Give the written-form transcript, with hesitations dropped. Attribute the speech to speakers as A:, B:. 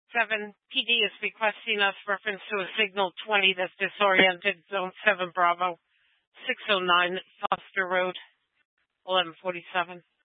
A: 7, PD is requesting us reference to a signal 20 that's disoriented, Zone 7 Bravo, 609 Foster Road, 1147.